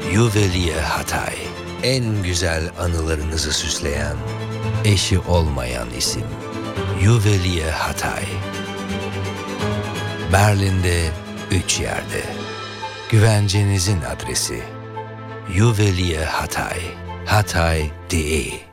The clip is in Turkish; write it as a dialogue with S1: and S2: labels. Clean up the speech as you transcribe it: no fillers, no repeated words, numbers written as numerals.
S1: Juwelier Hatay. En güzel anılarınızı süsleyen, eşi olmayan isim. Juwelier Hatay. Berlin'de 3 yerde. Güvencenizin adresi. Juwelier Hatay. Hatay.de